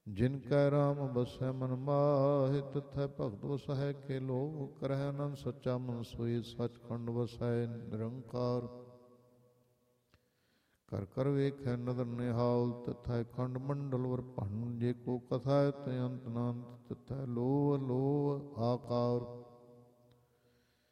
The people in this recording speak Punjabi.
ਜਿਨ ਕੈ ਰਾਮ ਬਸੈ ਮਨ ਮਾਹਿ, ਤਿਥੈ ਭਗਤ ਵਸਹਿ ਕੇ ਲੋ ਕਰਹਿ ਆਨੰਦ ਸੱਚਾ ਮਨ ਸੋਈ, ਸਚਖੰਡ ਵਸੈ ਨਿਰੰਕਾਰ। ਕਰ ਕਰ ਵੇਖੈ ਨਦਰ ਨਿਹਾਲ, ਤਿਥੈ ਖੰਡ ਮੰਡਲ ਵਰ ਭੰਡ, ਜੇ ਕੋ ਕਥਾ ਤੇ ਅੰਤ ਨਾਨਤ, ਤਿਥੈ ਲੋਹ ਲੋਹ ਆਕਾਰ।